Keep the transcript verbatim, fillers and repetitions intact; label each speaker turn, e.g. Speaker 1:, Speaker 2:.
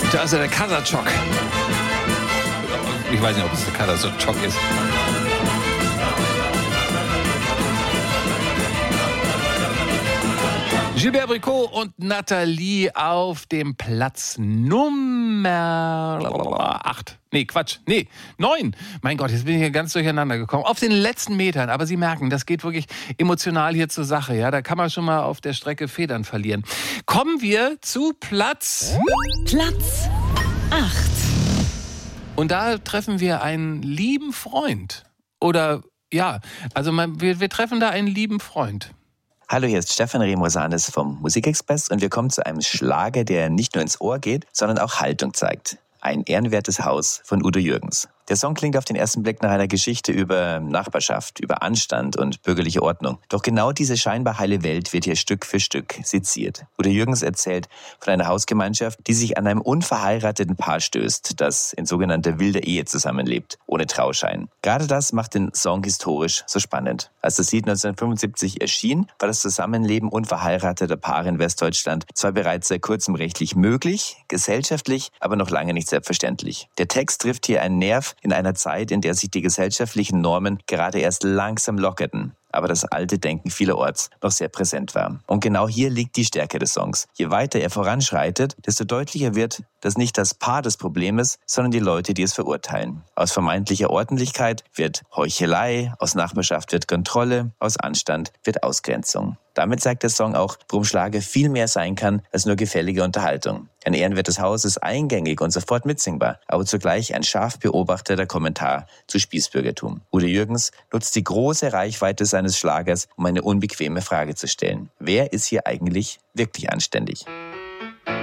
Speaker 1: Also der Kasachok. Ich weiß nicht, ob es der Kasachok ist. Gilbert Bricot und Nathalie auf dem Platz Nummer acht. Nee, Quatsch. Nee, neun. Mein Gott, jetzt bin ich hier ganz durcheinander gekommen. Auf den letzten Metern. Aber Sie merken, das geht wirklich emotional hier zur Sache. Ja, da kann man schon mal auf der Strecke Federn verlieren. Kommen wir zu Platz...
Speaker 2: Platz acht.
Speaker 1: Und da treffen wir einen lieben Freund. Oder, ja, also man, wir, wir treffen da einen lieben Freund.
Speaker 3: Hallo, hier ist Stefan Remosanis vom Musikexpress und wir kommen zu einem Schlager, der nicht nur ins Ohr geht, sondern auch Haltung zeigt. Ein ehrenwertes Haus von Udo Jürgens. Der Song klingt auf den ersten Blick nach einer Geschichte über Nachbarschaft, über Anstand und bürgerliche Ordnung. Doch genau diese scheinbar heile Welt wird hier Stück für Stück seziert. Udo Jürgens erzählt von einer Hausgemeinschaft, die sich an einem unverheirateten Paar stößt, das in sogenannter wilder Ehe zusammenlebt, ohne Trauschein. Gerade das macht den Song historisch so spannend. Als das Lied neunzehnhundertfünfundsiebzig erschien, war das Zusammenleben unverheirateter Paare in Westdeutschland zwar bereits seit kurzem rechtlich möglich, gesellschaftlich, aber noch lange nicht selbstverständlich. Der Text trifft hier einen Nerv in einer Zeit, in der sich die gesellschaftlichen Normen gerade erst langsam lockerten, aber das alte Denken vielerorts noch sehr präsent war. Und genau hier liegt die Stärke des Songs. Je weiter er voranschreitet, desto deutlicher wird, dass nicht das Paar das Problem ist, sondern die Leute, die es verurteilen. Aus vermeintlicher Ordentlichkeit wird Heuchelei, aus Nachbarschaft wird Kontrolle, aus Anstand wird Ausgrenzung. Damit zeigt der Song auch, warum Schlager viel mehr sein kann als nur gefällige Unterhaltung. Ein ehrenwertes Haus ist eingängig und sofort mitsingbar, aber zugleich ein scharf beobachteter Kommentar zu Spießbürgertum. Udo Jürgens nutzt die große Reichweite seines Schlagers, um eine unbequeme Frage zu stellen. Wer ist hier eigentlich wirklich anständig?